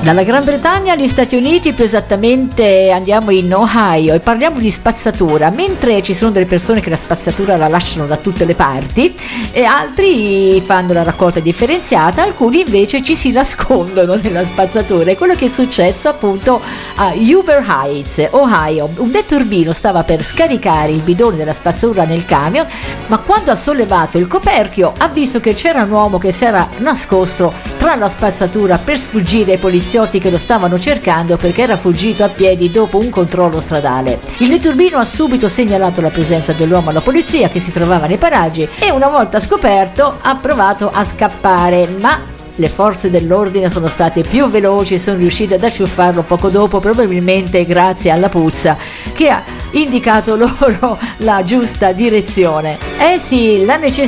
Dalla Gran Bretagna agli Stati Uniti, più esattamente andiamo in Ohio e parliamo di spazzatura. Mentre ci sono delle persone che la spazzatura la lasciano da tutte le parti e altri fanno la raccolta differenziata, alcuni invece ci si nascondono nella spazzatura. È quello che è successo appunto a Huber Heights, Ohio. Un netturbino stava per scaricare il bidone della spazzatura nel camion, ma quando ha sollevato il coperchio ha visto che c'era un uomo che si era nascosto tra la spazzatura per sfuggire ai poliziotti che lo stavano cercando, perché era fuggito a piedi dopo un controllo stradale. Il netturbino ha subito segnalato la presenza dell'uomo alla polizia che si trovava nei paraggi e una volta scoperto ha provato a scappare, ma le forze dell'ordine sono state più veloci e sono riuscite ad acciuffarlo poco dopo, probabilmente grazie alla puzza che ha indicato loro la giusta direzione. Eh sì, la necessità